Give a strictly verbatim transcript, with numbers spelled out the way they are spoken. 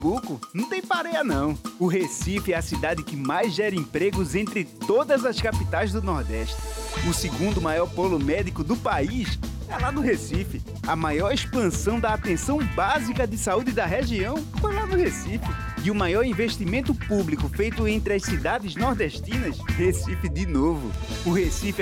Pernambuco não tem pareia não. O Recife é a cidade que mais gera empregos entre todas as capitais do Nordeste. O segundo maior polo médico do país é lá no Recife. A maior expansão da atenção básica de saúde da região foi lá no Recife. E o maior investimento público feito entre as cidades nordestinas, Recife de novo. O Recife é